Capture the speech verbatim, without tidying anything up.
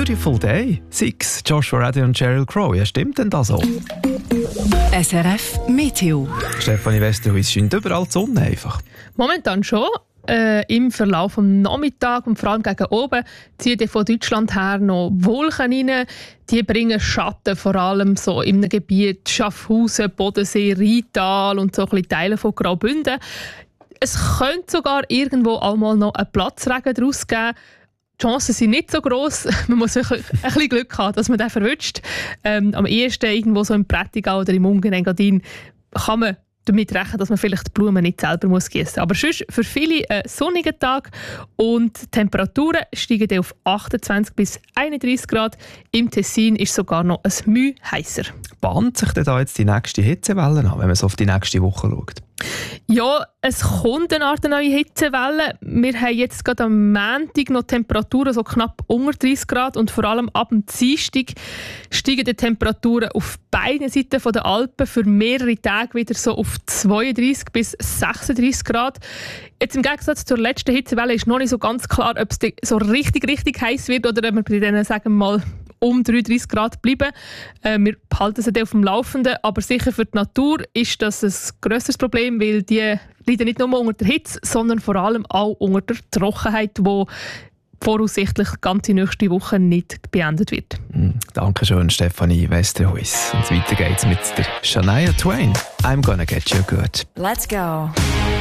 Beautiful Day. Six, Joshua Reddy und Sheryl Crow. Ja, stimmt denn das so? S R F Meteo. Stefanie Westerhuis, scheint überall die Sonne einfach. Momentan schon. Äh, Im Verlauf des Nachmittags und vor allem gegen oben ziehen von Deutschland her noch Wolken rein. Die bringen Schatten, vor allem so im Gebiet Schaffhausen, Bodensee, Rheintal und so ein bisschen Teile von Graubünden. Es könnte sogar irgendwo einmal noch einen Platzregen daraus geben. Die Chancen sind nicht so gross. Man muss wirklich ein bisschen Glück haben, dass man den verwünscht. Ähm, am ehesten irgendwo so im Prättigau oder im Ungenengadin kann man damit rechnen, dass man vielleicht die Blumen nicht selber muss gießen muss. Aber sonst für viele ein sonniger Tag und die Temperaturen steigen dann auf achtundzwanzig bis einunddreißig Grad. Im Tessin ist sogar noch ein Mühe heißer. Bahnt sich denn da jetzt die nächste Hitzewelle an, wenn man so auf die nächste Woche schaut? Ja, es kommt eine Art neue Hitzewelle. Wir haben jetzt gerade am Montag noch Temperaturen so knapp unter dreißig Grad und vor allem ab dem Dienstag steigen die Temperaturen auf beiden Seiten der Alpen für mehrere Tage wieder so auf zweiunddreißig bis sechsunddreißig Grad. Jetzt im Gegensatz zur letzten Hitzewelle ist noch nicht so ganz klar, ob es so richtig, richtig heiß wird oder ob wir bei denen, sagen wir mal, um dreiunddreißig Grad bleiben. Äh, wir behalten sie auf dem Laufenden, aber sicher für die Natur ist das ein grösseres Problem, weil die leiden nicht nur unter der Hitze, sondern vor allem auch unter der Trockenheit, die voraussichtlich die ganze nächste Woche nicht beendet wird. Mm, danke schön, Stefanie Westerhuis. Und weiter geht's mit der Shania Twain. I'm gonna get you good. Let's go.